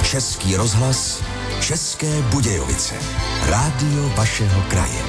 Český rozhlas, České Budějovice. Rádio vašeho kraje.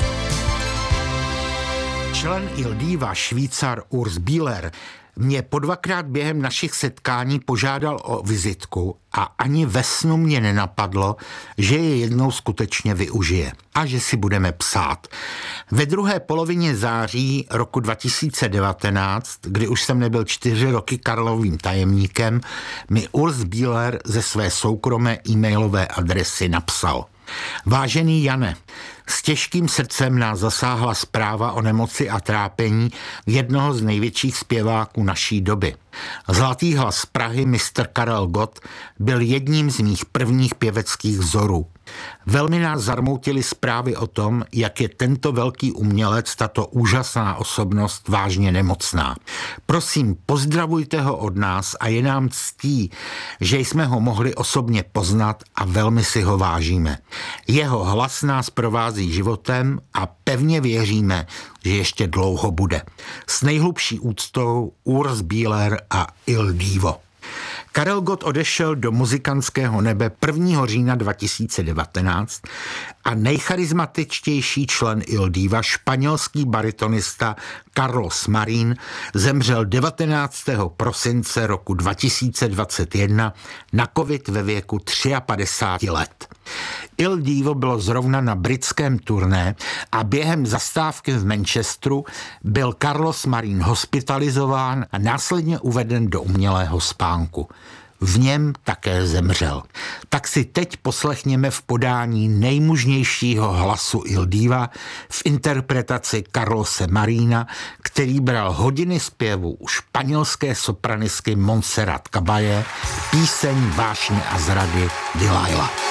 Člen Il Diva, Švýcar Urs Bieler, mě po dvakrát během našich setkání požádal o vizitku a ani ve snu mě nenapadlo, že je jednou skutečně využije a že si budeme psát. Ve druhé polovině září roku 2019, kdy už jsem nebyl 4 roky Karlovým tajemníkem, mi Urs Bieler ze své soukromé e-mailové adresy napsal: Vážený Jane, s těžkým srdcem nás zasáhla zpráva o nemoci a trápení jednoho z největších zpěváků naší doby. Zlatý hlas z Prahy Mr. Karel Gott byl jedním z mých prvních pěveckých vzorů. Velmi nás zarmoutily zprávy o tom, jak je tento velký umělec, tato úžasná osobnost vážně nemocná. Prosím, pozdravujte ho od nás a je nám ctí, že jsme ho mohli osobně poznat a velmi si ho vážíme. Jeho hlas nás provází životem a pevně věříme, že ještě dlouho bude. S nejhlubší úctou Urs Bieler a Il Divo. Karel Gott odešel do muzikantského nebe 1. října 2019 a nejcharizmatičtější člen Il Diva, španělský baritonista Carlos Marín, zemřel 19. prosince roku 2021 na covid ve věku 53 let. Il Divo bylo zrovna na britském turné a během zastávky v Manchesteru byl Carlos Marín hospitalizován a následně uveden do umělého spánku. V něm také zemřel. Tak si teď poslechněme v podání nejmužnějšího hlasu Il Diva v interpretaci Carlose Marína, který bral hodiny zpěvu u španělské sopranistky Montserrat Caballé, píseň Vášně a zrady Delilah.